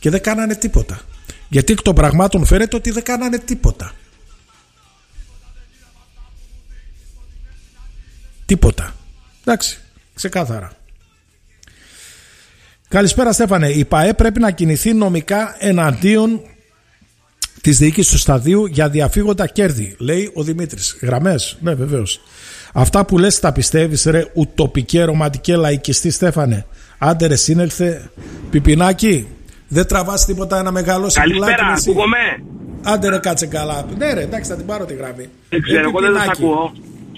Και δεν κάνανε τίποτα. Γιατί εκ των πραγμάτων φέρεται ότι δεν κάνανε τίποτα. Τίποτα. Εντάξει, ξεκάθαρα. Καλησπέρα Στέφανε. Η ΠΑΕ πρέπει να κινηθεί νομικά εναντίον της διοίκησης του σταδίου για διαφύγοντα κέρδη, λέει ο Δημήτρης. Γραμμές, ναι βεβαίως. Αυτά που λες τα πιστεύεις ρε ουτοπικέ ρομαντικέ λαϊκιστή Στέφανε? Άντε ρε σύνελθε πιπινάκι. Δεν τραβάς τίποτα ένα μεγάλο σιπουλάκι? Καλησπέρα, ακούγομαι. Άντε ρε κάτσε καλά. Ναι ρε εντάξει θα την πάρω τη γραμμή. Δεν ξέρω, εγώ δεν σας ακούω.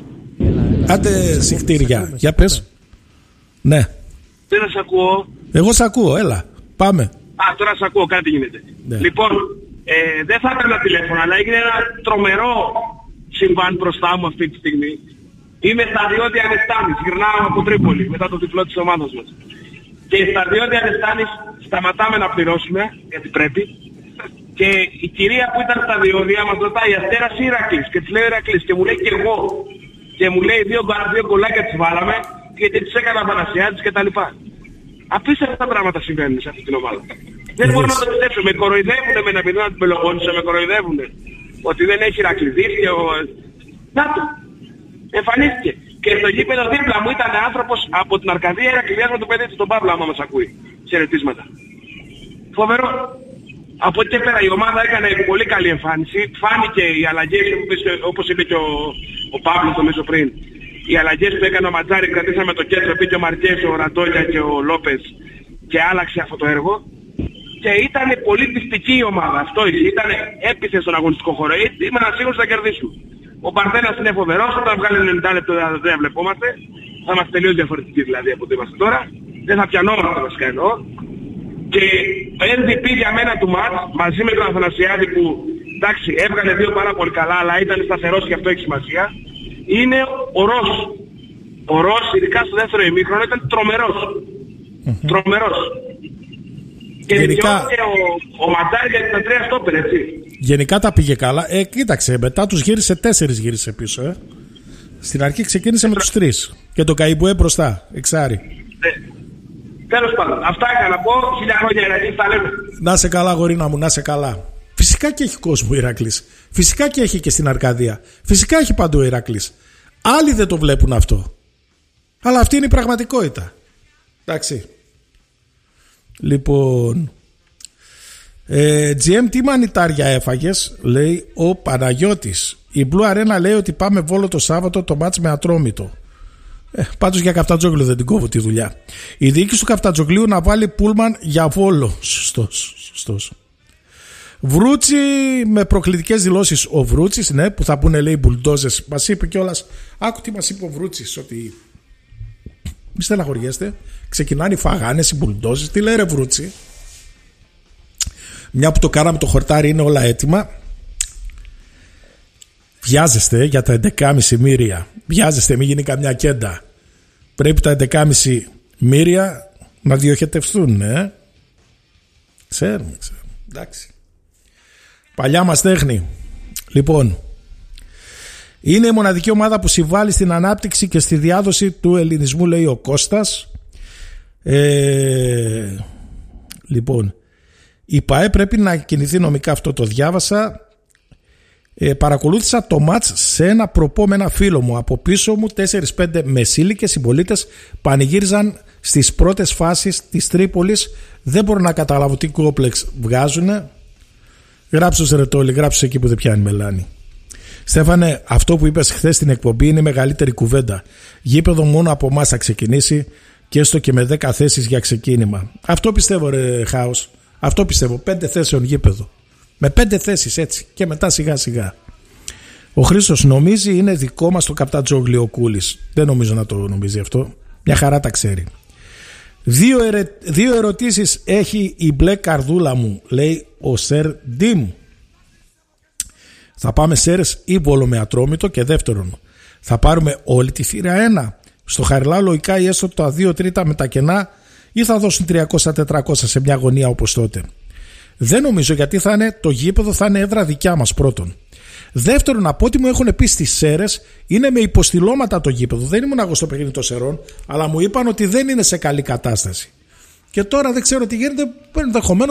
Άντε συχτήρια. Για πες. Ναι. Δεν σας ακούω. Εγώ σ' ακούω, έλα. Πάμε. Τώρα σας ακούω, κάτι γίνεται. Ναι. Λοιπόν, δεν θα έπαιρνα τηλέφωνο, αλλά έγινε ένα τρομερό συμβάν μπροστά μου αυτή τη στιγμή. Είμαι σταδιώτη Ανεστάνης, γυρνάω από Τρίπολη μετά το διπλό της ομάδας μας. Και η σταδιώτη Ανεστάνης σταματάμε να πληρώσουμε, γιατί πρέπει. Και η κυρία που ήταν στα διόδια μας ρωτάει Αστέρας ή Ηρακλής? Και της λέω Ηρακλής και μου λέει και εγώ. Και μου λέει δύο γκολάκια τις βάλαμε γιατί τις έκανα Πανασιάτης και τα λοιπά. Απίστευτα πράγματα συμβαίνουν σε αυτή την ομάδα. Δεν μπορώ να το πιστέψω. Με κοροϊδεύουνε με να πηδούν την Πελοπόννησο, με κοροϊδεύουνε. Ότι δεν έχει Ηρακλειδίσει και να το. Εμφανίστηκε. Και στο γήπεδο δίπλα μου ήταν άνθρωπος από την Αρκαδία Ηρακλειδίας με το παιδί του τον Παύλο, άμα μας ακούει. Χαιρετίσματα. Φοβερό. Από εκεί και πέρα η ομάδα έκανε πολύ καλή εμφάνιση. Φάνηκε οι αλλαγές, όπως είπε και ο Παύλος νομίζω πριν. Οι αλλαγές που έκανε ο Ματζάρη, κρατήσαμε το κέντρο, πήγε ο Μαρκές, ο Ραντόλια και ο Λόπες και άλλαξε αυτό το έργο. Και ήταν πολύ πιστική η ομάδα. Αυτό ήταν έπισε στον αγωνιστικό χώρο. Ήμουν σίγουρος θα κερδίσουν. Ο Παρθένας είναι φοβερός, όταν βγάλει 90 λεπτό δεν βλεπόμαστε. Θα είμαστε τελείως διαφορετικοί δηλαδή από ό,τι είμαστε τώρα. Δεν θα πιανόμαστε βασικά εννοώ. Και το MVP για μένα του μάτς, μαζί με τον Αθανασιάδη που εντάξει έβγαλε δύο πάρα πολύ καλά, αλλά ήταν σταθερός και αυτό έχει σημασία, είναι ο Ρος. Ο Ρος, ειδικά στο δεύτερο ημίχρονο, ήταν τρομερός. Τρομερός. Και γενικά ο Ματζάρη για τα 3 στόπερ, έτσι. Γενικά τα πήγε καλά. Κοίταξε, μετά τους γύρισε 4 γύρισε πίσω. Στην αρχή ξεκίνησε με τους 3. Και το Καϊμπουέ μπροστά, εξάρι. Τέλος πάντων, αυτά είχα να πω. 1000 χρόνια Ηρακλής, τα λέμε. Να σε καλά, γορίνα μου, να σε καλά. Φυσικά και έχει κόσμο ο Ηρακλής. Φυσικά και έχει και στην Αρκαδία. Φυσικά έχει παντού ο Ηρακλής. Άλλοι δεν το βλέπουν αυτό. Αλλά αυτή είναι η πραγματικότητα. Εντάξει. Λοιπόν. GM, τι μανιτάρια έφαγες? Λέει ο Παναγιώτης. Η Blue Arena λέει ότι πάμε Βόλο το Σάββατο το μάτς με Ατρόμητο. Πάντως για Καφτατζόγλου δεν την κόβω τη δουλειά. Η διοίκηση του Καφτατζογλίου να βάλει πούλμαν για Βόλο. Σωστός. Βρούτσι με προκλητικές δηλώσεις. Ο Βρούτσης, ναι, που θα πούνε λέει μπουλντόζες. Μας είπε κιόλας, άκου τι μας είπε ο Βρούτσης, ότι μη στεναχωριέστε, ξεκινάνε οι φαγάνες, οι μπουλντόζες. Τι λέει ρε Βρούτσι? Μια που το κάναμε το χορτάρι είναι όλα έτοιμα. Βιάζεστε για τα 11,5 μοίρια. Βιάζεστε, μην γίνει καμιά κέντα. Πρέπει τα 11,5 μοίρια να διοχετευτούν, Ξέρουμε. Εντάξει. Παλιά μας τέχνη. Λοιπόν, είναι η μοναδική ομάδα που συμβάλλει στην ανάπτυξη και στη διάδοση του ελληνισμού, λέει ο Κώστας. Λοιπόν, η ΠΑΕ πρέπει να κινηθεί νομικά, αυτό το διάβασα. Παρακολούθησα το μάτς σε ένα προπό με ένα φίλο μου. Από πίσω μου 4-5 μεσήλικες συμπολίτες πανηγύριζαν στις πρώτες φάσεις της Τρίπολης. Δεν μπορώ να καταλάβω τι κόμπλεξ βγάζουνε. Γράψου σε ρετόλι, γράψου εκεί που δεν πιάνει μελάνη. Στέφανε, αυτό που είπες χθες στην εκπομπή είναι η μεγαλύτερη κουβέντα. Γήπεδο μόνο από εμάς θα ξεκινήσει και έστω και με 10 θέσεις για ξεκίνημα. Αυτό πιστεύω ρε Χάος. Αυτό πιστεύω. 5 θέσεων γήπεδο. Με 5 θέσεις έτσι και μετά σιγά σιγά. Ο Χρήστος νομίζει είναι δικό μας το Καπτατζόγλιο ο Κούλης. Δεν νομίζω να το νομίζει αυτό. Μια χαρά τα ξέρει. Δύο ερωτήσεις έχει η μπλε καρδούλα μου, λέει ο Σερ Ντίμ. Θα πάμε Σέρες ή Βόλο με Ατρόμητο? Και δεύτερον, θα πάρουμε όλη τη θύρα 1 στο Χαριλάου λογικά ή έστω τα 2 τρίτα με τα κενά, ή θα δώσουν 300-400 σε μια γωνία όπως τότε? Δεν νομίζω, γιατί το γήπεδο θα είναι έδρα δικιά μας πρώτον. Δεύτερον, από ό,τι μου έχουν πει στις Σέρες, είναι με υποστηλώματα το γήπεδο. Δεν ήμουν εγώ στο παιχνίδι των Σερών, αλλά μου είπαν ότι δεν είναι σε καλή κατάσταση. Και τώρα δεν ξέρω τι γίνεται, ενδεχομένως